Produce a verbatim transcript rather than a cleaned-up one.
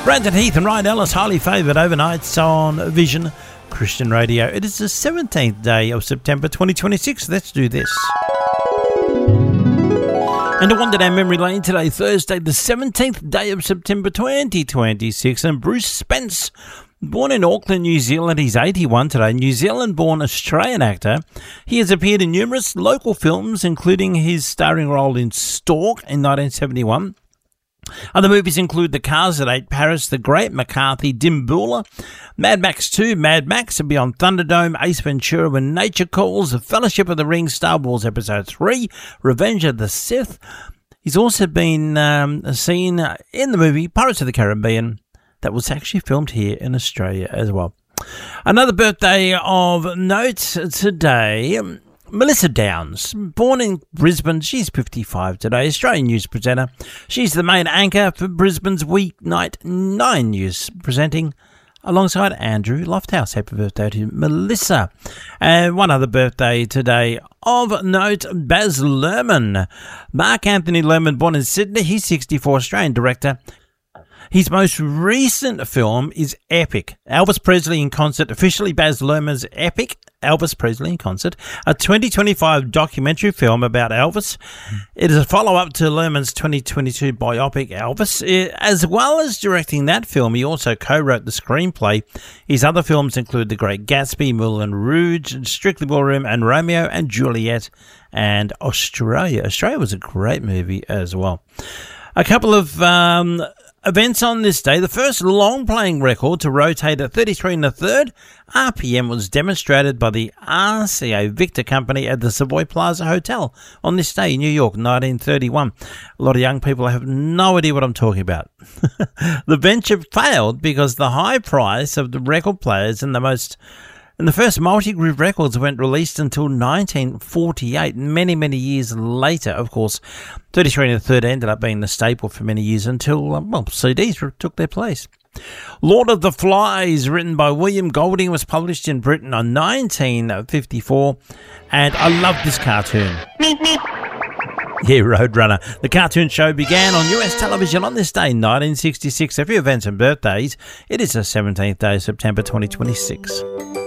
Brandon Heath and Ryan Ellis, highly favoured overnights on Vision Christian Radio. It is the seventeenth day of September twenty twenty-six. Let's do this. And to wander down memory lane today, Thursday, the seventeenth day of September twenty twenty-six. And Bruce Spence, born in Auckland, New Zealand, he's eighty-one today. New Zealand-born Australian actor. He has appeared in numerous local films, including his starring role in Stalk in nineteen seventy-one. Other movies include The Cars that Ate Paris, The Great McCarthy, Dimboola, Mad Max two, Mad Max, Beyond Thunderdome, Ace Ventura, When Nature Calls, The Fellowship of the Ring, Star Wars Episode three, Revenge of the Sith. He's also been um, seen in the movie Pirates of the Caribbean that was actually filmed here in Australia as well. Another birthday of note today, Melissa Downs, born in Brisbane, she's fifty-five today, Australian news presenter. She's the main anchor for Brisbane's Weeknight nine News, presenting alongside Andrew Lofthouse. Happy birthday to Melissa. And one other birthday today of note, Baz Luhrmann. Mark Anthony Luhrmann, born in Sydney, he's sixty-four, Australian director. His most recent film is Epic, Elvis Presley in Concert, officially Baz Luhrmann's Epic, Elvis Presley in Concert, a twenty twenty-five documentary film about Elvis. It is a follow-up to Luhrmann's twenty twenty-two biopic Elvis. As well as directing that film, he also co-wrote the screenplay. His other films include The Great Gatsby, Moulin Rouge, Strictly Ballroom, and Romeo and Juliet, and Australia. Australia was a great movie as well. A couple of um, events on this day. The first long-playing record to rotate at thirty-three and a third R P M was demonstrated by the R C A Victor Company at the Savoy Plaza Hotel on this day in New York, nineteen thirty-one. A lot of young people have no idea what I'm talking about. The venture failed because the high price of the record players and the most And the first multi-groove records weren't released until nineteen forty-eight, many, many years later. Of course, thirty-three and a third ended up being the staple for many years until, well, C Ds took their place. Lord of the Flies, written by William Golding, was published in Britain on nineteen fifty-four, and I love this cartoon. Yeah, Roadrunner. The cartoon show began on U S television on this day, nineteen sixty-six. A few events and birthdays. It is the seventeenth day of September twenty twenty-six.